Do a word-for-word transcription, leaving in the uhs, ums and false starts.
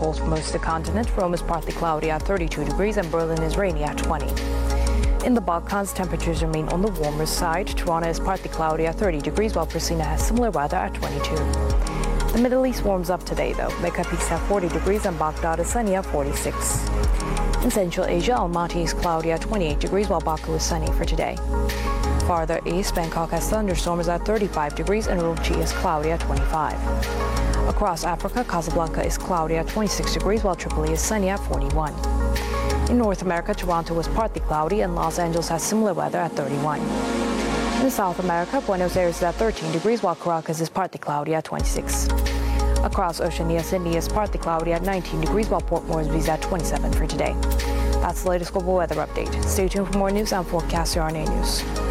cold for most of the continent. Rome is partly cloudy at thirty-two degrees and Berlin is rainy at twenty. In the Balkans, temperatures remain on the warmer side. Tirana is partly cloudy at thirty degrees, while Pristina has similar weather at twenty-two. The Middle East warms up today, though. Mecca peaks at forty degrees and Baghdad is sunny at forty-six. In Central Asia, Almaty is cloudy at twenty-eight degrees, while Baku is sunny for today. Farther east, Bangkok has thunderstorms at thirty-five degrees and Urumqi is cloudy at twenty-five. Across Africa, Casablanca is cloudy at twenty-six degrees, while Tripoli is sunny at forty-one. In North America, Toronto was partly cloudy and Los Angeles has similar weather at thirty-one. In South America, Buenos Aires is at thirteen degrees, while Caracas is partly cloudy at twenty-six. Across Oceania, Sydney is partly cloudy at nineteen degrees, while Port Moresby is at twenty-seven for today. That's the latest global weather update. Stay tuned for more news on Forecast C R N A News.